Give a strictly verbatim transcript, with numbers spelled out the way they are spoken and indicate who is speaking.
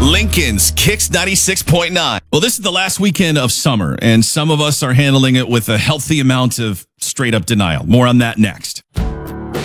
Speaker 1: Lincoln's Kicks ninety-six point nine.
Speaker 2: Well, this is the last weekend of summer, and some of us are handling it with a healthy amount of straight-up denial. More on that next.